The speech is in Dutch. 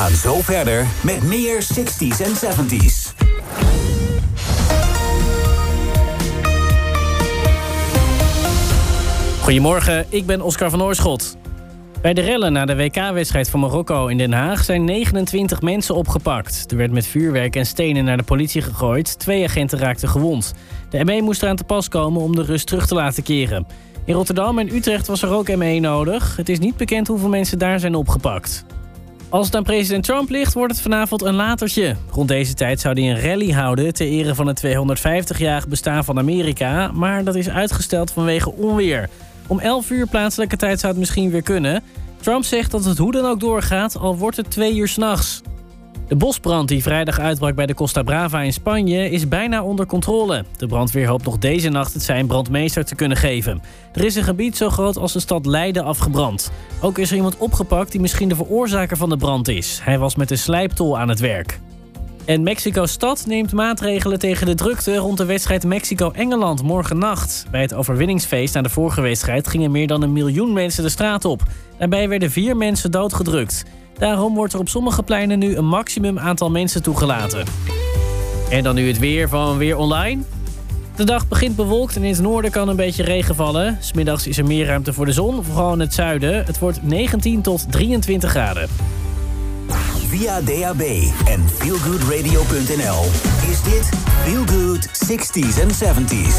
gaan zo verder met meer 60s en 70s. Goedemorgen, ik ben Oscar van Oorschot. Bij de rellen na de WK-wedstrijd van Marokko in Den Haag zijn 29 mensen opgepakt. Er werd met vuurwerk en stenen naar de politie gegooid. 2 agenten raakten gewond. De ME moest eraan te pas komen om de rust terug te laten keren. In Rotterdam en Utrecht was er ook ME nodig. Het is niet bekend hoeveel mensen daar zijn opgepakt. Als het aan president Trump ligt, wordt het vanavond een latertje. Rond deze tijd zou hij een rally houden ter ere van het 250-jarig bestaan van Amerika. Maar dat is uitgesteld vanwege onweer. Om 11 uur plaatselijke tijd zou het misschien weer kunnen. Trump zegt dat het hoe dan ook doorgaat, al wordt het 2 uur 's nachts. De bosbrand die vrijdag uitbrak bij de Costa Brava in Spanje is bijna onder controle. De brandweer hoopt nog deze nacht het zijn brandmeester te kunnen geven. Er is een gebied zo groot als de stad Leiden afgebrand. Ook is er iemand opgepakt die misschien de veroorzaker van de brand is. Hij was met een slijptol aan het werk. En Mexico-stad neemt maatregelen tegen de drukte rond de wedstrijd Mexico-Engeland morgennacht. Bij het overwinningsfeest na de vorige wedstrijd gingen meer dan 1 miljoen mensen de straat op. Daarbij werden 4 mensen doodgedrukt. Daarom wordt er op sommige pleinen nu een maximum aantal mensen toegelaten. En dan nu het weer van Weer Online. De dag begint bewolkt en in het noorden kan een beetje regen vallen. 'S Middags is er meer ruimte voor de zon, vooral in het zuiden. Het wordt 19 tot 23 graden. Via DAB en feelgoodradio.nl is dit Feel Good 60s en 70s.